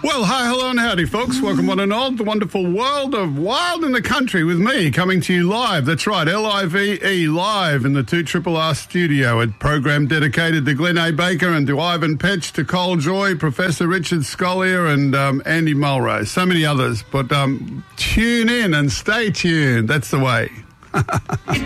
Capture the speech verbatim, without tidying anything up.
Well, hi, hello and howdy, folks. Welcome one and all to the wonderful world of Wild in the Country with me, coming to you live. That's right, L I V E, live in the two R R R studio. A program dedicated to Glenn A. Baker and to Ivan Petch, to Cole Joy, Professor Richard Scollier and um, Andy Mulrose. So many others. But um, tune in and stay tuned. That's the way.